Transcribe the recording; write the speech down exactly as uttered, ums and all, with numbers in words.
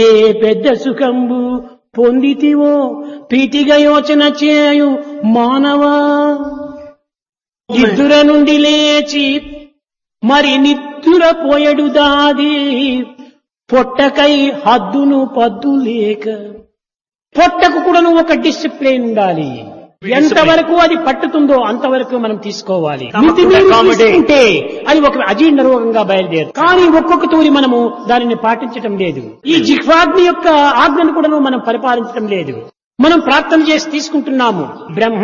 ఏ పెద్ద సుఖంబు పొందితివో ప్రీతిగా యోచన చేయు మానవా. నిద్ర నుండి లేచి మరి నిద్ర పోయడు దాది పొట్టకై హద్దును పద్దు లేక. పొట్టకు కూడా నువ్వు ఒక డిసిప్లిన్ ఉండాలి. ఎంతవరకు అది పట్టుతుందో అంతవరకు మనం తీసుకోవాలి. మితి మీరి తీసుకుంటే అది ఒక అజీర్ణ రోగంగా బయలుదేరు. కానీ ఒక్కొక్క తూరి మనము దానిని పాటించటం లేదు. ఈ జిహ్వాగ్ని యొక్క ఆజ్ఞను కూడా మనం పరిపాలించడం లేదు. మనం ప్రార్థన చేసి తీసుకుంటున్నాము. బ్రహ్మ